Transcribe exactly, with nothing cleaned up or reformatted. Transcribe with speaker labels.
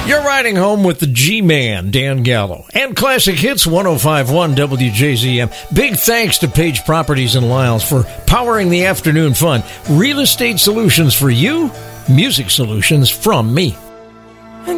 Speaker 1: You're riding home with the G-Man, Dan Gallo, and Classic Hits one oh five point one W J Z M. Big thanks to Page Properties in Lyles for powering the afternoon fun. Real estate solutions for you, music solutions from me.